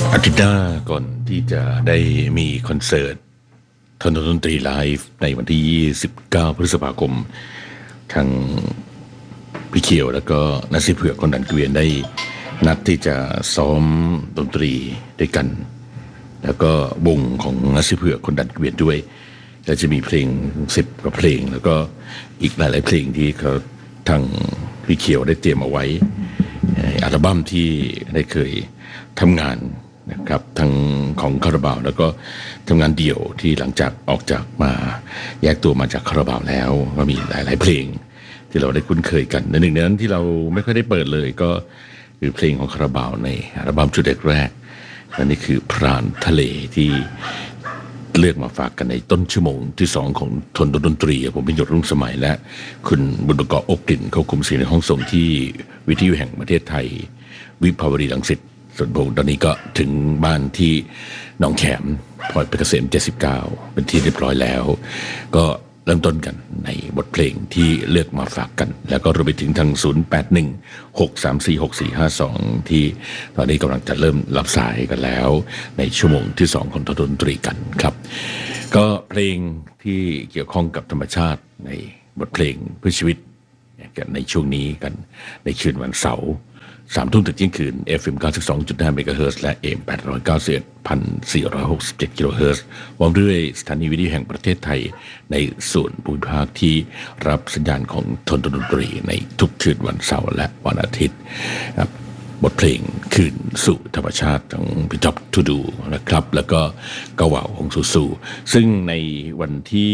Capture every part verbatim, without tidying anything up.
อาทิตย์หน้าก่อนที่จะได้มีคอนเสิร์ตทนดนตรีไลฟ์ในวันที่ยี่สิบเก้าพฤษภาคมทางพี่เขียวแล้วก็นักศิลป์เผือกคนดันเกวียนได้นัดที่จะซ้อมดนตรีด้วยกันแล้วก็วงของนักศิลป์เผือกคนดันเกวียนด้วยก็จะมีเพลงสิบกว่าเพลงแล้วก็อีกหลายๆเพลงที่เขาทางพี่เขียวได้เตรียมเอาไว้อัลบั้มที่ได้เคยทำงานนะครับทั้งของคาราบาวแล้วก็ทำงานเดี่ยวที่หลังจากออกจากมาแยกตัวมาจากคาราบาวแล้วก็มีหลายๆเพลงที่เราได้คุ้นเคยกันในหนึ่งในนั้นที่เราไม่ค่อยได้เปิดเลยก็คือเพลงของคาราบาวในอัลบั้มชุดแรกๆและนี่คือพรานทะเลที่เลือกมาฝากกันในต้นชั่วโมงที่สองของทนดนตรีผมพิญญรุ่งสมัยและคุณบุญประกอบอบกลิ่นเขาคุมเสียงในห้องส่งที่วิทยุแห่งประเทศไทยวิภาวดีรังสิตส่วนผมตอนนี้ก็ถึงบ้านที่หนองแขมพลอยเพชรเกษมเจ็ดสิบเก้าเป็นที่เรียบร้อยแล้วก็เริ่มต้นกันในบทเพลงที่เลือกมาฝากกันแล้วก็รวมไปถึงทางศูนย์ แปด หนึ่ง หก สาม สี่ หก สี่ ห้า สองที่ตอนนี้กำลังจะเริ่มรับสายกันแล้วในชั่วโมงที่สองของดนตรีกันครับก็เพลงที่เกี่ยวข้องกับธรรมชาติในบทเพลงเพื่อชีวิตกันในช่วงนี้กันในคืนวันเสาร์สามทุ่มถึงเที่ยงคืน เอฟ เอ็ม เก้าสิบสองจุดห้า เมกะเฮิรตซ์และ เอ เอ็ม แปดร้อยเก้าสิบเอ็ดพันสี่ร้อยหกสิบเจ็ด กิโลเฮิรตซ์พร้อมด้วยสถานีวิทยุแห่งประเทศไทยในส่วนภูมิภาคที่รับสัญญาณของทนดนตรีในทุกคืนวันเสาร์และวันอาทิตย์ครับบทเพลงคืนสู่ธรรมชาติของพี่จ๊อบทูดูนะครับแล้วก็กะว่าวของซูซูซึ่งในวันที่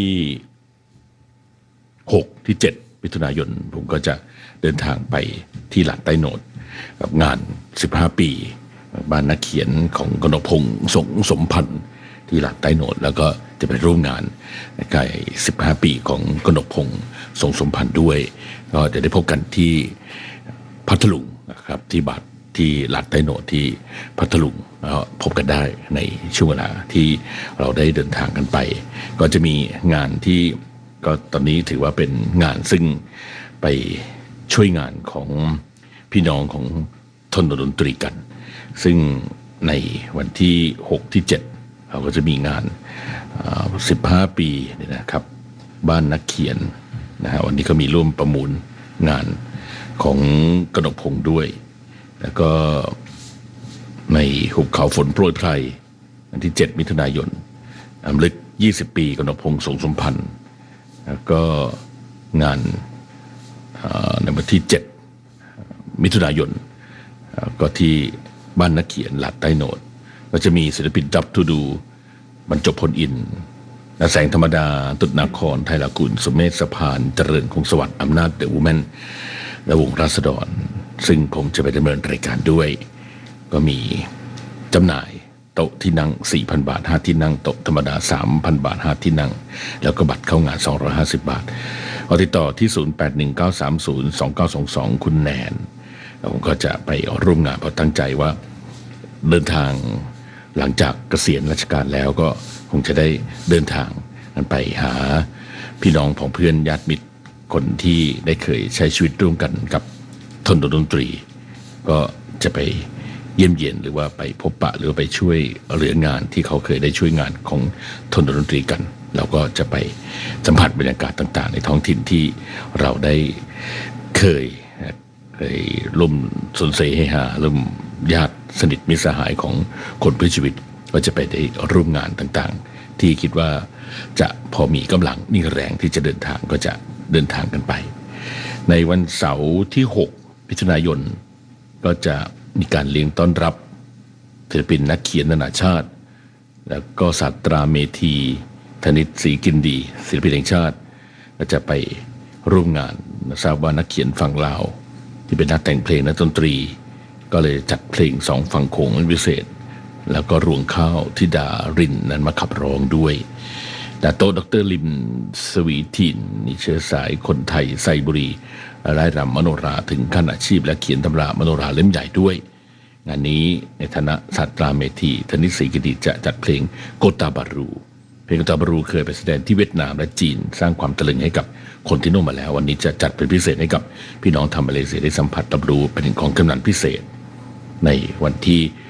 หกที่เจ็ดมิถุนายนผมก็จะเดินทางไปที่หลาดใต้โนดกับงานสิบห้าปีบ้านนักเขียนของกนกพงษ์สงสมพันธ์ที่หลาดใต้โนดแล้วก็จะไปร่วมงานในใกล้สิบห้าปีของกนกพงษ์สงสมพันธ์ด้วยก็จะได้พบกันที่พัทลุงนะครับที่บาทที่หลาดใต้โนดที่พัทลุงแล้วพบกันได้ในช่วงเวลาที่เราได้เดินทางกันไปก็จะมีงานที่ก็ตอนนี้ถือว่าเป็นงานซึ่งไปช่วยงานของพี่น้องของทนดนตรีกันซึ่งในวันที่หกที่เจ็ดเราก็จะมีงานสิบห้าปีนี่นะครับบ้านนักเขียนนะฮะวันนี้ก็มีร่วมประมูลงานของกนกพงษ์ด้วยแล้วก็ในหุบเขาฝนโปรยไพรวันที่เจ็ดมิถุนายนรำลึกยี่สิบปีกนกพงษ์สงสมพันธ์แล้วก็งานในวันที่เจ็ดมิถุนายนก็ที่บ้านนักเขียนหลาดใต้โนดก็จะมีศิลปินจับทูดูบรรจบพลอินนาแสงธรรมดาตุดนาครไทยละกุลสมเมธสะพานเจริญคงสวัสดิ์อำนาจเดอะวูแมนและวงราษฎรซึ่งผมจะไปดำเนินรายการด้วยก็มีจำหน่ายโต๊ะที่นั่ง สี่พัน บาทห้าที่นั่งโต๊ะธรรมดา สามพัน บาทห้าที่นั่งแล้วก็บัตรเข้างานสองร้อยห้าสิบบาทขอติดต่อที่ศูนย์ แปด หนึ่ง เก้า สาม ศูนย์ สอง เก้า สอง สองคุณแนนผมก็จะไปร่วมงานเพราะตั้งใจว่าเดินทางหลังจากเกษียณราชการแล้วก็คงจะได้เดินทางไปหาพี่น้องของเพื่อนญาติมิตรคนที่ได้เคยใช้ชีวิตร่วมกันกับทนดนตรีก็จะไปเยี่ยมเยียนหรือว่าไปพบปะหรือไปช่วยเหลืองานที่เขาเคยได้ช่วยงานของทนดนตรีกันแล้วก็จะไปสัมผัสบรรยากาศต่างๆในท้องถิ่นที่เราได้เคยเคยร่วมสนเสให้หาร่วมญาติสนิทมิตรสหายของคนเพื่อชีวิตก็จะไปได้ร่วมงานต่างๆที่คิดว่าจะพอมีกำลังมีแรงที่จะเดินทางก็จะเดินทางกันไปในวันเสาร์ที่หกมิถุนายนก็จะมีการเลี้ยงต้อนรับศิลปินนักเขียนนานาชาติแล้วก็ศาสตราเมธีธนิตศรีกินดีศิลปินแห่งชาติก็จะไปร่วมงานทราบว่านักเขียนฝั่งลาวที่เป็นนักแต่งเพลงนักดนตรีก็เลยจัดเพลงสองฝั่งโขงเป็นพิเศษแล้วก็รวงข้าวที่ดารินนั้นมาขับร้องด้วยดาโต้ดรลิมสวีทินนี่เชื้อสายคนไทยไซบุรีไล่รำมโนราถึงขั้นอาชีพและเขียนตำรามโนราเล่มใหญ่ด้วยงานนี้ในฐานะศาสตราเมธีธนิตศรีกินดีจะจัดเพลงโกตาบารูเพลงโกตาบารูเคยไปแสดงที่เวียดนามและจีนสร้างความตะลึงให้กับคนที่โน่นมาแล้ววันนี้จะจัดเป็นพิเศษให้กับพี่น้องทางมาเลเซียได้สัมผัสรับรู้เป็นของกำนันพิเศษในวันที่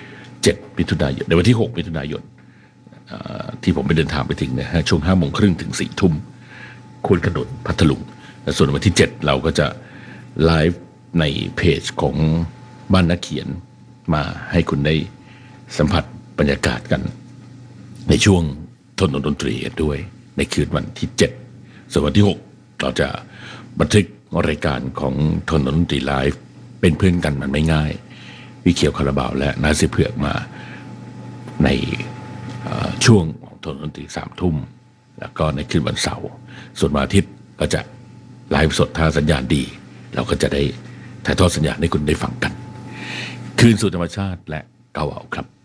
เจ็ดมิถุนายนในวันที่หกมิถุนายนที่ผมไปเดินทางไปถึงนะฮะช่วงห้าโมงครึ่งถึงสี่ทุ่มควนขนุนพัทลุงและส่วนวันที่เจ็ดเราก็จะไลฟ์ในเพจของบ้านนักเขียนมาให้คุณได้สัมผัสบรรยากาศกันในช่วงถนนดนตรีด้วยในคืนวันที่เจ็ดส่วนวันที่หกเราจะบันทึกรายการของถนนดนตรีไลฟ์เป็นเพื่อนกันมันไม่ง่ายวิเขียวคาราบาวและนาซิเผือกมาในช่วงของถนนดนตรีสามทุ่มแล้วก็ในคืนวันเสาร์ส่วนวันอาทิตย์ก็จะไลฟ์สดถ้าสัญญาณดีเราก็จะได้ถ่ายทอดสัญญาณให้คุณได้ฟังกันคืนสู่ธรรมชาติและเกาเอาครับ